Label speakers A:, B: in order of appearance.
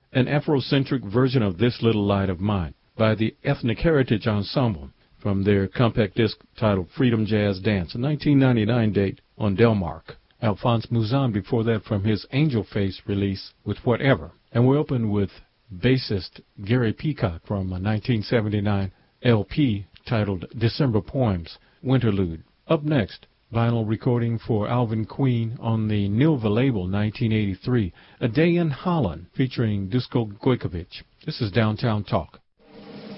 A: an Afrocentric version of This Little Light of Mine by the Ethnic Heritage Ensemble from their compact disc titled Freedom Jazz Dance, a 1999 date on Delmark. Alphonse Mouzon before that from his Angel Face release with Whatever. And we open with bassist Gary Peacock from a 1979 LP titled December Poems, Winterlude. Up next, vinyl recording for Alvin Queen on the Nilva label, 1983, A Day in Holland, featuring Dusko Gojkovic. This is Downtown Talk.